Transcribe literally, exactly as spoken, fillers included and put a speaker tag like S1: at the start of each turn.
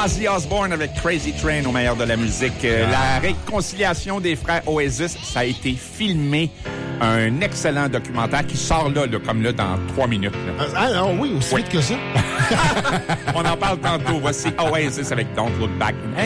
S1: Ozzy Osbourne avec Crazy Train au meilleur de la musique. Euh, la réconciliation des frères Oasis, ça a été filmé. Un excellent documentaire qui sort là, là comme là, dans trois minutes. Là.
S2: Ah non, oui, aussi
S1: oui.
S2: vite que ça.
S1: On en parle tantôt. Voici Oasis avec Don't Look Back. Hey,